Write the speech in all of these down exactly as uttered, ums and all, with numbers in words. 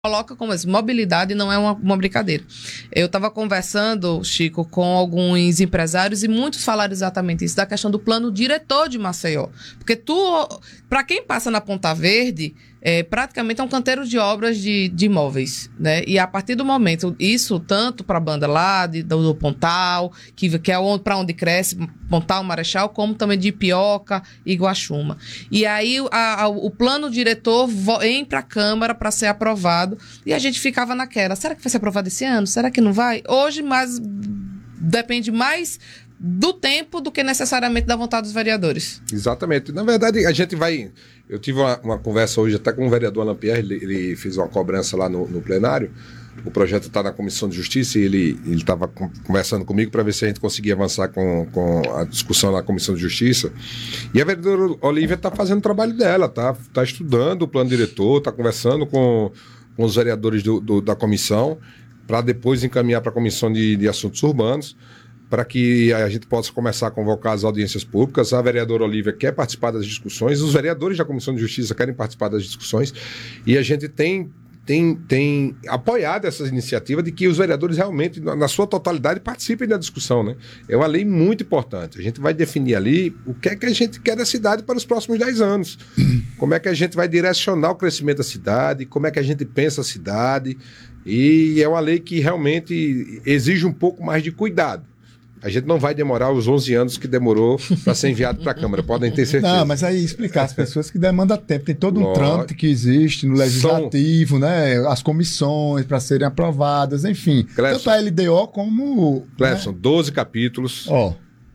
coloca como isso, mobilidade não é uma, uma brincadeira. Eu estava conversando, Chico, com alguns empresários e muitos falaram exatamente isso, da questão do plano diretor de Maceió. Porque tu, para quem passa na Ponta Verde, é, praticamente é um canteiro de obras de, de imóveis, né? E a partir do momento, isso tanto para a banda lá, de, do, do Pontal, que, que é para onde cresce, Pontal, Marechal, como também de Ipioca e Guaxuma. E aí a, a, o plano diretor vem para a Câmara para ser aprovado e a gente ficava naquela, será que vai ser aprovado esse ano? Será que não vai? Hoje, mas depende mais do tempo do que necessariamente da vontade dos vereadores. Exatamente. Na verdade, a gente vai... Eu tive uma, uma conversa hoje até com o vereador Alain Pierre, ele, ele fez uma cobrança lá no, no plenário. O projeto está na Comissão de Justiça e ele estava conversando comigo para ver se a gente conseguia avançar com, com a discussão na Comissão de Justiça. E a vereadora Olívia está fazendo o trabalho dela, está tá estudando o plano diretor, está conversando com, com os vereadores do, do, da comissão para depois encaminhar para a Comissão de, de Assuntos Urbanos, para que a gente possa começar a convocar as audiências públicas. A vereadora Olívia quer participar das discussões, os vereadores da Comissão de Justiça querem participar das discussões, e a gente tem, tem, tem apoiado essa iniciativa de que os vereadores realmente, na sua totalidade, participem da discussão, né? É uma lei muito importante. A gente vai definir ali o que é que a gente quer da cidade para os próximos dez anos. Como é que a gente vai direcionar o crescimento da cidade, como é que a gente pensa a cidade, e é uma lei que realmente exige um pouco mais de cuidado. A gente não vai demorar os onze anos que demorou para ser enviado para a Câmara, podem ter certeza. Não, mas aí explicar às pessoas que demanda tempo. Tem todo um Lógico. trâmite que existe no Legislativo, São... né? As comissões para serem aprovadas, enfim. Clefson, tanto a L D O como... Clefson, né? doze capítulos, oh.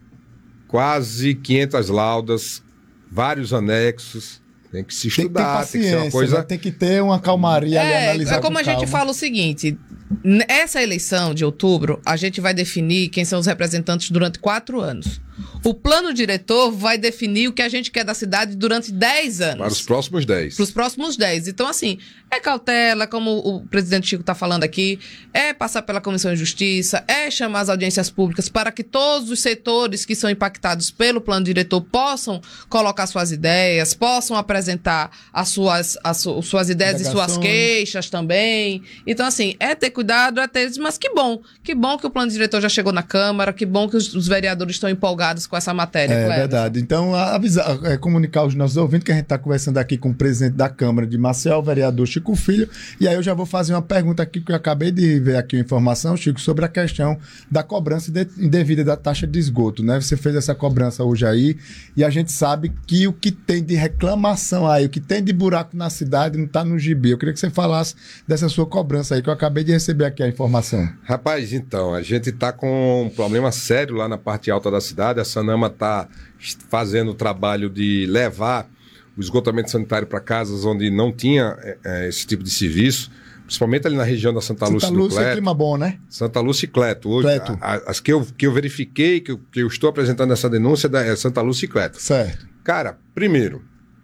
quase quinhentas laudas, vários anexos. Tem que se estudar, tem que, tem que ser uma coisa... Né? Tem que ter uma calmaria é, ali, analisar É como com a gente calma. fala o seguinte, essa eleição de outubro, a gente vai definir quem são os representantes durante quatro anos. O plano diretor vai definir o que a gente quer da cidade durante dez anos. Para os próximos dez. Para os próximos dez. Então, assim, é cautela, como o presidente Chico está falando aqui, é passar pela Comissão de Justiça, é chamar as audiências públicas para que todos os setores que são impactados pelo plano diretor possam colocar suas ideias, possam apresentar as suas, as suas ideias e suas queixas também. Então, assim, é ter cuidado, é ter... Mas que bom, que bom que o plano diretor já chegou na Câmara, que bom que os, os vereadores estão empolgados com essa matéria. É Cleber. Verdade. Então, avisar, é, comunicar aos nossos ouvintes que a gente está conversando aqui com o presidente da Câmara de Maceió, o vereador Chico Filho, e aí eu já vou fazer uma pergunta aqui, que eu acabei de ver aqui uma informação, Chico, sobre a questão da cobrança indevida da taxa de esgoto, né? Você fez essa cobrança hoje aí, e a gente sabe que o que tem de reclamação aí, o que tem de buraco na cidade não está no gibi. Eu queria que você falasse dessa sua cobrança aí, que eu acabei de receber aqui a informação. Rapaz, então, a gente está com um problema sério lá na parte alta da cidade. A Sanama está fazendo o trabalho de levar o esgotamento sanitário para casas onde não tinha é, esse tipo de serviço, principalmente ali na região da Santa Lúcia. Santa Lúcia é clima bom, né? Santa Lúcia e Cleto. Hoje, Cleto. A, a, as que eu, que eu verifiquei, que eu, que eu estou apresentando essa denúncia, é Santa Lúcia e Cleto. Certo. Cara, primeiro,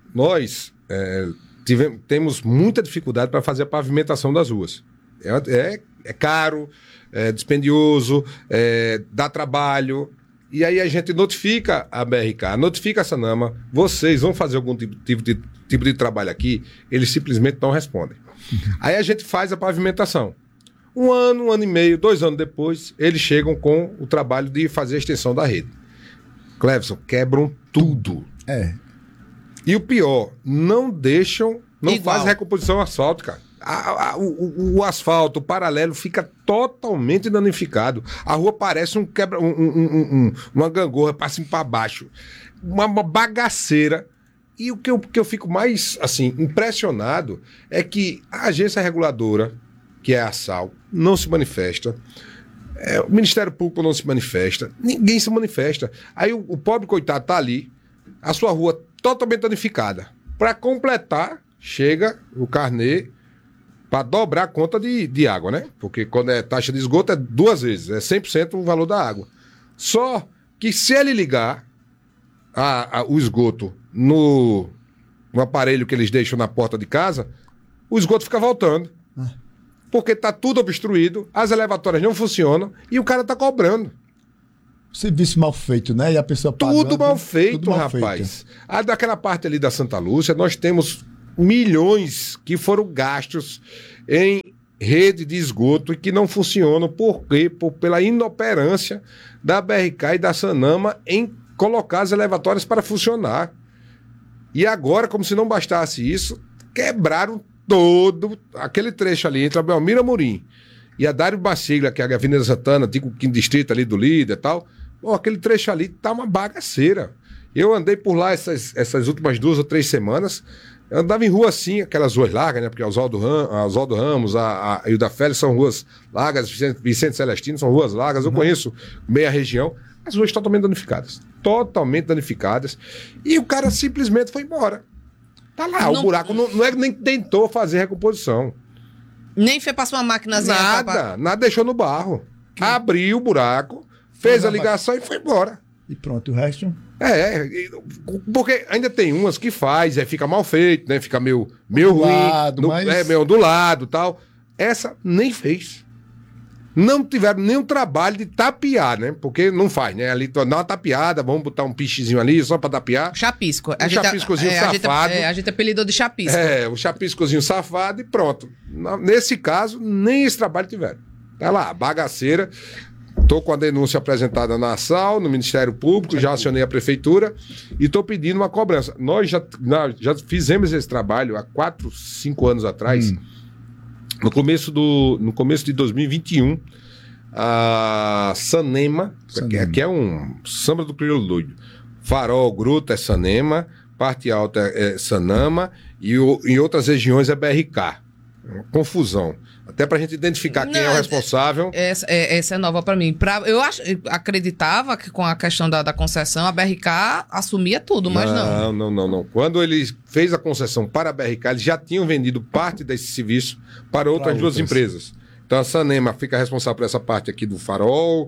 nós é, tivemos, temos muita dificuldade para fazer a pavimentação das ruas. É, é, é caro, é dispendioso, é, dá trabalho. E aí a gente notifica a B R K, notifica a Sanama, vocês vão fazer algum tipo, tipo, de, tipo de trabalho aqui, eles simplesmente não respondem. Aí a gente faz a pavimentação. Um ano, um ano e meio, dois anos depois, eles chegam com o trabalho de fazer a extensão da rede. Clefson, quebram tudo. É. E o pior, não deixam, não Igual. fazem recomposição ao asfalto, cara. A, a, o, o asfalto o paralelo fica totalmente danificado. A rua parece um quebra, um, um, um, um, uma gangorra para cima para baixo, uma, uma bagaceira. E o que eu, que eu fico mais assim impressionado é que a agência reguladora, que é a SAL, não se manifesta. É, o Ministério Público não se manifesta. Ninguém se manifesta. Aí o, o pobre coitado tá ali, a sua rua totalmente danificada. Para completar, chega o carnê para dobrar a conta de, de água, né? Porque quando é taxa de esgoto é duas vezes, é cem por cento o valor da água. Só que se ele ligar a, a, o esgoto no, no aparelho que eles deixam na porta de casa, o esgoto fica voltando. Ah. Porque tá tudo obstruído, as elevatórias não funcionam e o cara tá cobrando. Serviço mal feito, né? E a pessoa pagando, Tudo mal feito, tudo mal rapaz. Feito. A daquela parte ali da Santa Lúcia, nós temos milhões que foram gastos em rede de esgoto e que não funcionam. Por quê? Por, pela inoperância da B R K e da Sanama em colocar as elevatórias para funcionar. E agora, como se não bastasse isso, quebraram todo aquele trecho ali entre a Belmiro Amorim e a Dário Baciglia, que é a Avenida Santana, tipo o quinto distrito ali do Líder e tal. Bom, aquele trecho ali tá uma bagaceira. Eu andei por lá essas, essas últimas duas ou três semanas. Eu andava em rua assim, aquelas ruas largas, né? Porque Oswaldo Ram, Oswaldo Ramos a, a, e o da Félix são ruas largas, Vicente Celestino são ruas largas. Eu uhum. conheço meia região. As ruas totalmente danificadas. Totalmente danificadas. E o cara simplesmente foi embora. Tá lá, não, o buraco não, não é nem tentou fazer recomposição. Nem fez passar uma máquinazinha. Nada, pra... nada deixou no barro. Que... Abriu o buraco, fez a ligação e foi embora. E pronto, o resto? É, porque ainda tem umas que faz, é, fica mal feito, né? Fica meio, meio ruim, lado, no, mas... é, meio ondulado e tal. Essa nem fez. Não tiveram nenhum trabalho de tapear, né? Porque não faz, né? Ali dá uma tapeada, vamos botar um pichezinho ali só pra tapear. Chapisco. Um a chapiscozinho gente, safado. A gente, é, a gente apelidou de chapisco. É, o chapiscozinho safado e pronto. Nesse caso, nem esse trabalho tiveram. Tá lá, bagaceira. Estou com a denúncia apresentada na S A L, no Ministério Público, já acionei a Prefeitura e estou pedindo uma cobrança. Nós já, nós já fizemos esse trabalho há quatro, cinco anos atrás. Hum. No começo, do, no começo de dois mil e vinte e um, a Sanema, Sanema. Que, que é um samba do crioulo doido, Farol, Gruta é Sanema, Parte Alta é Sanama e o, em outras regiões é B R K. É uma confusão. Até para a gente identificar quem Não, é o responsável. Essa é, essa é nova para mim. Pra, eu ach, acreditava que com a questão da, da concessão, a B R K assumia tudo, mas não. Não, não, não, não. Quando ele fez a concessão para a B R K, eles já tinham vendido parte desse serviço para outras pra duas outras. empresas. Então a Sanema fica responsável por essa parte aqui do Farol,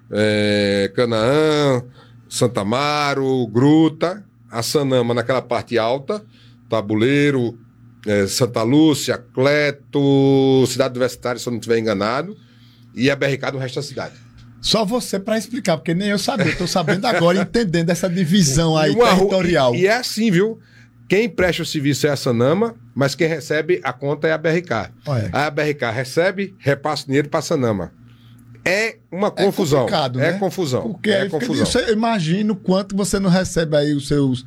é, Canaã, Santa Amaro, Gruta. A Sanama naquela parte alta, Tabuleiro, É, Santa Lúcia, Cleto, Cidade Universitária, se eu não estiver enganado, e a B R K do resto da cidade. Só você para explicar, porque nem eu sabia. Estou sabendo agora, entendendo essa divisão aí territorial. E, e é assim, viu? Quem presta o serviço é a Sanama, mas quem recebe a conta é a B R K. Olha. A B R K recebe, repassa dinheiro para a Sanama. É uma confusão. É complicado, né? É confusão. Porque é confusão. Você imagina o quanto você não recebe aí os seus,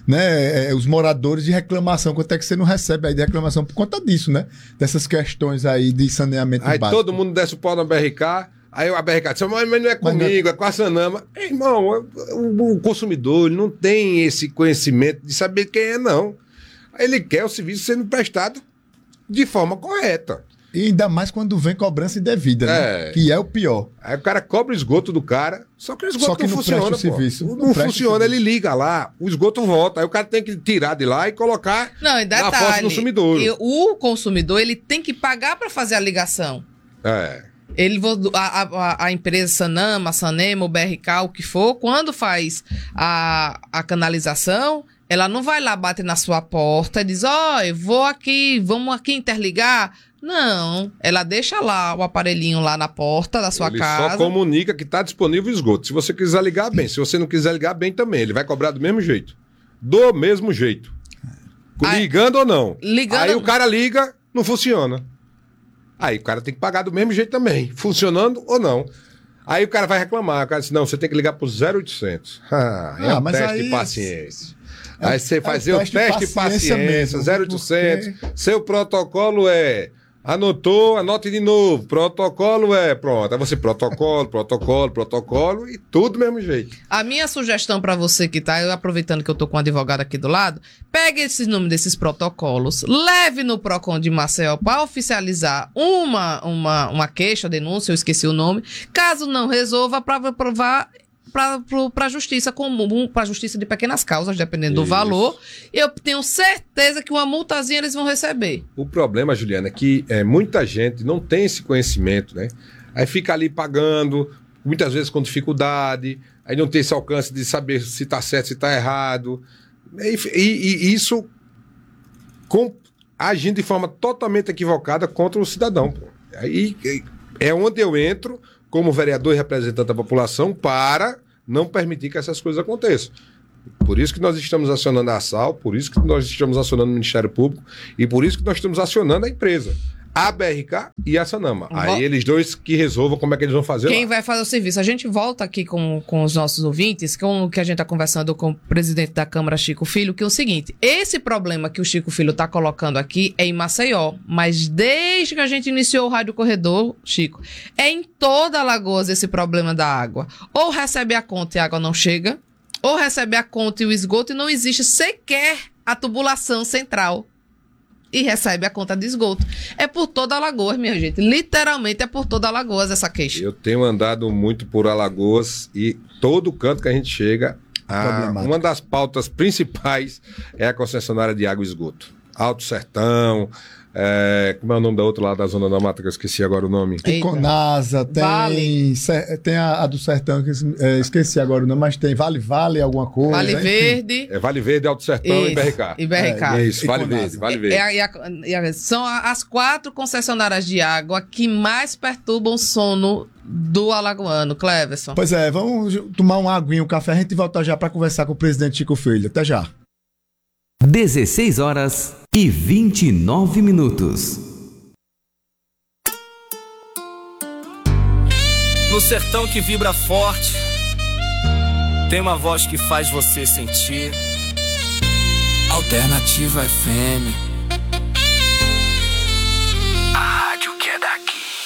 né, os moradores de reclamação, quanto é que você não recebe aí de reclamação por conta disso, né? Dessas questões aí de saneamento aí básico. Aí todo mundo desce o pau na B R K, aí a B R K diz, mas não é comigo, não é... é com a Sanama. Irmão, o, o consumidor ele não tem esse conhecimento de saber quem é, não. Ele quer o serviço sendo prestado de forma correta. E ainda mais quando vem cobrança indevida, né? É. Que é o pior. Aí o cara cobra o esgoto do cara, só que o esgoto só que não, não funciona, o serviço. Não, não funciona, ele liga lá, o esgoto volta. Aí o cara tem que tirar de lá e colocar não, e detalhe, na fossa do consumidor. E o consumidor, ele tem que pagar para fazer a ligação. É. Ele, a, a, a empresa Sanama, Sanema, o B R K, o que for, quando faz a, a canalização, ela não vai lá bater na sua porta e diz, ó, oh, eu vou aqui, vamos aqui interligar. Não, ela deixa lá o aparelhinho lá na porta da sua ele casa. Ele só comunica que está disponível o esgoto. Se você quiser ligar, bem. Se você não quiser ligar, bem também. Ele vai cobrar do mesmo jeito. Do mesmo jeito. Aí, ligando ou não. Ligando... Aí o cara liga, não funciona. Aí o cara tem que pagar do mesmo jeito também. Funcionando ou não. Aí o cara vai reclamar. O cara diz, não, você tem que ligar pro zero oitocentos. Ah, é ah, um mas teste aí... de paciência. É, aí você fazer é o teste, teste de paciência, paciência zero oitocentos. Porque... Seu protocolo é... Anotou, anote de novo. Protocolo é... Pronto. Aí você protocolo, protocolo, protocolo e tudo do mesmo jeito. A minha sugestão para você que tá, eu aproveitando que eu tô com um advogado aqui do lado, pegue esses números desses protocolos, leve no Procon de Maceió para oficializar uma, uma, uma queixa, denúncia, eu esqueci o nome. Caso não resolva, para provar... para a justiça comum, para a justiça de pequenas causas, dependendo Isso. do valor. Eu tenho certeza que uma multazinha eles vão receber. O problema, Juliana, é que é, muita gente não tem esse conhecimento, né? Aí fica ali pagando, muitas vezes com dificuldade, aí não tem esse alcance de saber se está certo, se está errado. E, e, e isso com, agindo de forma totalmente equivocada contra o cidadão. Pô. Aí é onde eu entro como vereador e representante da população para não permitir que essas coisas aconteçam. Por isso que nós estamos acionando a ASAL, por isso que nós estamos acionando o Ministério Público e por isso que nós estamos acionando a empresa. A B R K e a Sanama. Vol- Aí eles dois que resolvam como é que eles vão fazer Quem lá. vai fazer o serviço? A gente volta aqui com, com os nossos ouvintes, com o que a gente está conversando com o presidente da Câmara, Chico Filho, que é o seguinte, esse problema que o Chico Filho está colocando aqui é em Maceió, mas desde que a gente iniciou o Rádio Corredor, Chico, é em toda Alagoas esse problema da água. Ou recebe a conta e a água não chega, ou recebe a conta e o esgoto e não existe sequer a tubulação central. E recebe a conta de esgoto. É por toda Alagoas, minha gente. Literalmente é por toda Alagoas essa queixa. Eu tenho andado muito por Alagoas e todo canto que a gente chega, a, uma das pautas principais é a concessionária de água e esgoto. Alto Sertão, é, como é o nome da outra lá da Zona da Mata, que eu esqueci agora o nome? Tem Conasa, tem, Vale. Ser- tem a, a do Sertão, que é, esqueci agora o nome, mas tem Vale Vale, alguma coisa. Vale enfim. Verde. É Vale Verde, Alto Sertão e B R K. E B R K. É, Isso, E Vale Conasa. Verde, Vale Verde. É a- e a- e a- são a- as quatro concessionárias de água que mais perturbam o sono do alagoano, Cleverson. Pois é, vamos tomar uma aguinha, um café, a gente volta já para conversar com o presidente Chico Filho. Até já. dezesseis horas e vinte e nove minutos. No sertão que vibra forte, tem uma voz que faz você sentir. Alternativa F M.